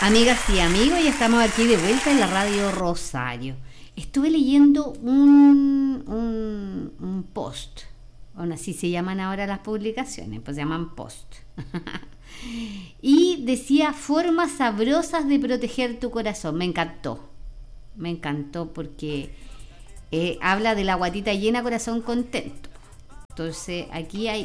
Amigas y amigos, ya estamos aquí de vuelta en la Radio Rosario. Estuve leyendo un post, bueno, así se llaman ahora las publicaciones, pues se llaman post. Y decía, formas sabrosas de proteger tu corazón. Me encantó porque habla de la guatita llena, corazón contento. Entonces aquí hay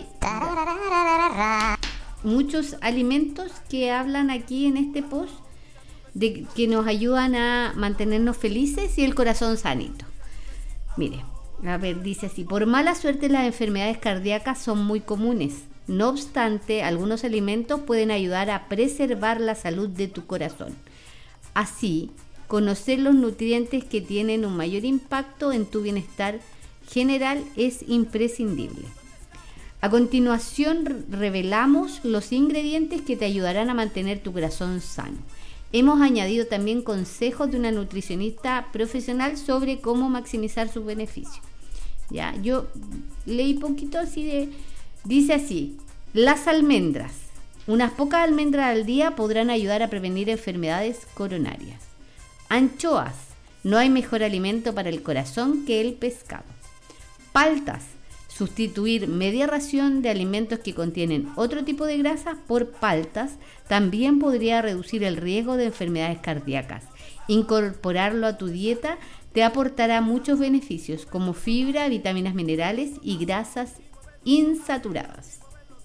muchos alimentos que hablan aquí en este post de que nos ayudan a mantenernos felices y el corazón sanito. Mire, a ver, dice así: por mala suerte las enfermedades cardíacas son muy comunes. No obstante, algunos alimentos pueden ayudar a preservar la salud de tu corazón. Así, conocer los nutrientes que tienen un mayor impacto en tu bienestar general es imprescindible. A continuación, revelamos los ingredientes que te ayudarán a mantener tu corazón sano. Hemos añadido también consejos de una nutricionista profesional sobre cómo maximizar sus beneficios. Ya, yo leí poquito así de... Dice así: las almendras. Unas pocas almendras al día podrán ayudar a prevenir enfermedades coronarias. Anchoas. No hay mejor alimento para el corazón que el pescado. Paltas. Sustituir media ración de alimentos que contienen otro tipo de grasa por paltas también podría reducir el riesgo de enfermedades cardíacas. Incorporarlo a tu dieta te aportará muchos beneficios como fibra, vitaminas minerales y grasas insaturadas.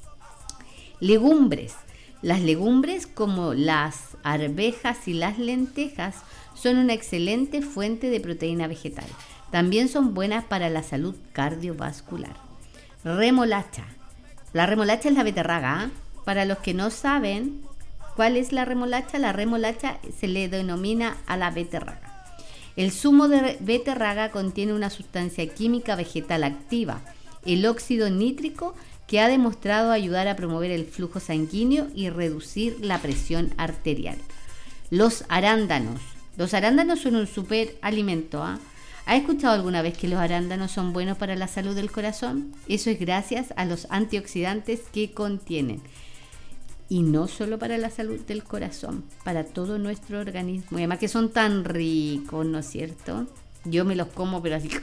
Legumbres. Las legumbres como las arvejas y las lentejas son una excelente fuente de proteína vegetal. También son buenas para la salud cardiovascular. Remolacha. La remolacha es la beterraga, ¿eh? Para los que no saben cuál es la remolacha se le denomina a la beterraga. El zumo de beterraga contiene una sustancia química vegetal activa, el óxido nítrico, que ha demostrado ayudar a promover el flujo sanguíneo y reducir la presión arterial. Los arándanos. Los arándanos son un super alimento, ¿ah? ¿Has escuchado alguna vez que los arándanos son buenos para la salud del corazón? Eso es gracias a los antioxidantes que contienen. Y no solo para la salud del corazón, para todo nuestro organismo. Y además que son tan ricos, ¿no es cierto? Yo me los como, pero así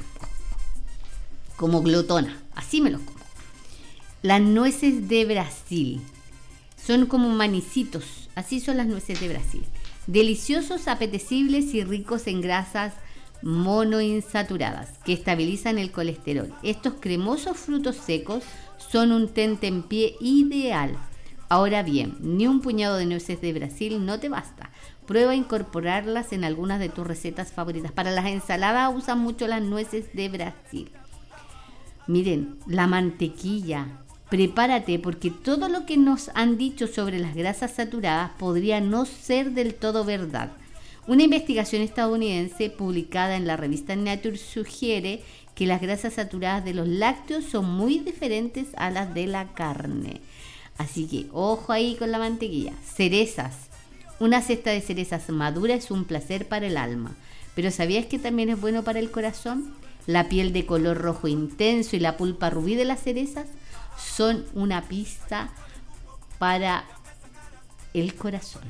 como glotona. Así me los como. Las nueces de Brasil. Son como manicitos. Así son las nueces de Brasil. Deliciosos, apetecibles y ricos en grasas monoinsaturadas que estabilizan el colesterol. Estos cremosos frutos secos son un tentempié ideal. Ahora bien, ni un puñado de nueces de Brasil no te basta. Prueba a incorporarlas en algunas de tus recetas favoritas. Para las ensaladas usan mucho las nueces de Brasil. Miren, la mantequilla. Prepárate, porque todo lo que nos han dicho sobre las grasas saturadas podría no ser del todo verdad. Una investigación estadounidense publicada en la revista Nature sugiere que las grasas saturadas de los lácteos son muy diferentes a las de la carne. Así que ojo ahí con la mantequilla. Cerezas. Una cesta de cerezas maduras es un placer para el alma. Pero ¿sabías que también es bueno para el corazón? La piel de color rojo intenso y la pulpa rubí de las cerezas son una pista para el corazón.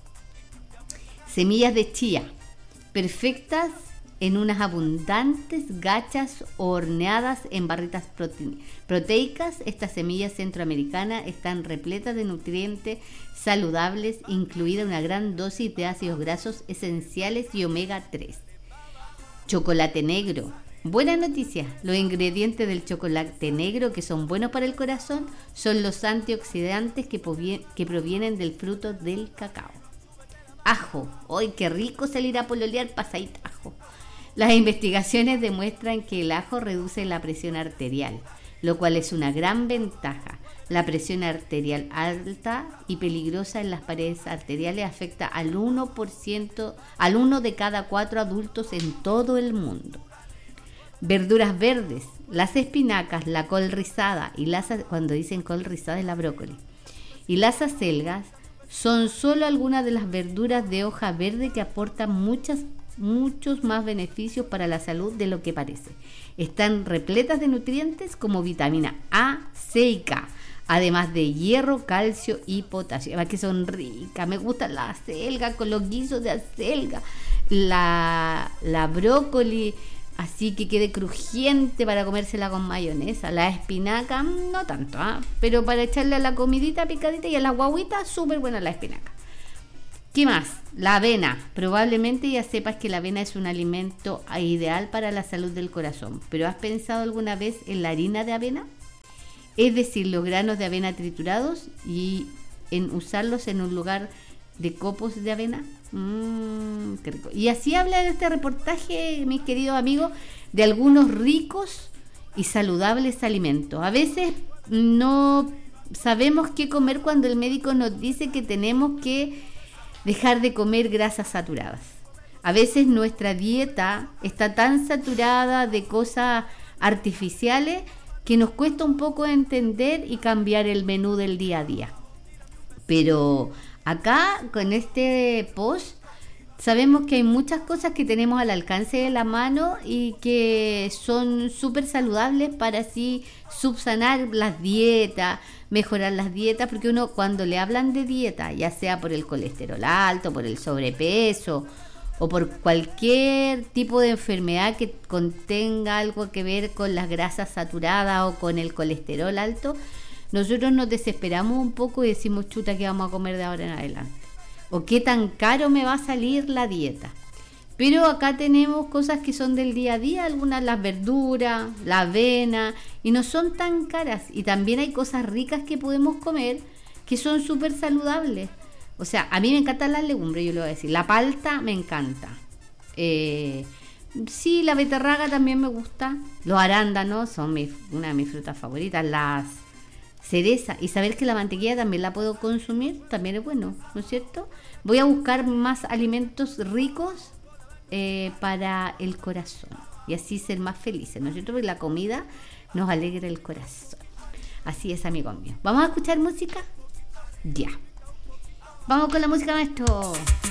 Semillas de chía, perfectas en unas abundantes gachas horneadas en barritas proteicas. Estas semillas centroamericanas están repletas de nutrientes saludables, incluida una gran dosis de ácidos grasos esenciales y omega 3. Chocolate negro. Buena noticia, los ingredientes del chocolate negro que son buenos para el corazón son los antioxidantes que provienen del fruto del cacao. Ajo. ¡Ay, qué rico salir a pololear pasadita ajo! Las investigaciones demuestran que el ajo reduce la presión arterial, lo cual es una gran ventaja. La presión arterial alta y peligrosa en las paredes arteriales afecta al 1 de cada 4 adultos en todo el mundo. Verduras verdes, las espinacas, la col rizada y cuando dicen col rizada es la brócoli, y las acelgas son solo algunas de las verduras de hoja verde que aportan muchos más beneficios para la salud de lo que parece. Están repletas de nutrientes como vitamina A, C y K, además de hierro, calcio y potasio. Además que son ricas, me gustan las acelgas con los guisos de acelga, la brócoli, así que quede crujiente para comérsela con mayonesa. La espinaca, no tanto, pero para echarle a la comidita picadita y a la guaguita, súper buena la espinaca. ¿Qué más? La avena. Probablemente ya sepas que la avena es un alimento ideal para la salud del corazón, pero ¿has pensado alguna vez en la harina de avena? Es decir, los granos de avena triturados y en usarlos en un lugar de copos de avena. Qué rico. Y así habla de este reportaje, mis queridos amigos, de algunos ricos y saludables alimentos. A veces no sabemos qué comer cuando el médico nos dice que tenemos que dejar de comer grasas saturadas. A veces nuestra dieta está tan saturada de cosas artificiales que nos cuesta un poco entender y cambiar el menú del día a día. Pero acá, con este post, sabemos que hay muchas cosas que tenemos al alcance de la mano y que son súper saludables para así subsanar las dietas, mejorar las dietas, porque uno cuando le hablan de dieta, ya sea por el colesterol alto, por el sobrepeso o por cualquier tipo de enfermedad que contenga algo que ver con las grasas saturadas o con el colesterol alto, nosotros nos desesperamos un poco y decimos, chuta, ¿qué vamos a comer de ahora en adelante? O qué tan caro me va a salir la dieta. Pero acá tenemos cosas que son del día a día, algunas las verduras, la avena, y no son tan caras. Y también hay cosas ricas que podemos comer que son súper saludables. O sea, a mí me encantan las legumbres, yo le voy a decir. La palta me encanta. Sí, la beterraga también me gusta. Los arándanos son una de mis frutas favoritas. Las cerezas. Y saber que la mantequilla también la puedo consumir, también es bueno, ¿no es cierto? Voy a buscar más alimentos ricos para el corazón. Y así ser más felices, ¿no es cierto? Porque la comida nos alegra el corazón. Así es, amigos míos. ¿Vamos a escuchar música? Ya. Vamos con la música, maestro.